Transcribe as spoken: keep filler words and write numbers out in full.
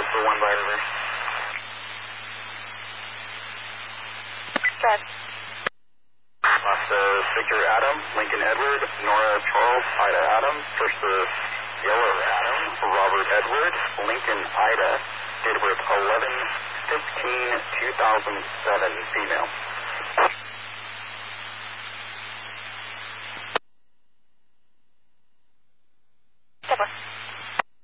for one by river. Drive. Last uh, Victor Adam, Lincoln Edward, Nora Charles, Ida Adam, first the Yellow Adam, Robert Edward, Lincoln Ida, date of birth eleven fifteen two thousand seven, female.